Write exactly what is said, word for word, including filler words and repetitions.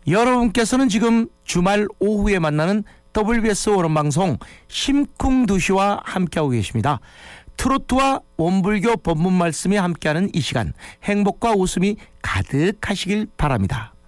여러분께서는 지금 주말 오후에 만나는 더블유비에스 오른방송 심쿵두시와 함께하고 계십니다. 트로트와 원불교 법문 말씀이 함께하는 이 시간, 행복과 웃음이 가득하시길 바랍니다.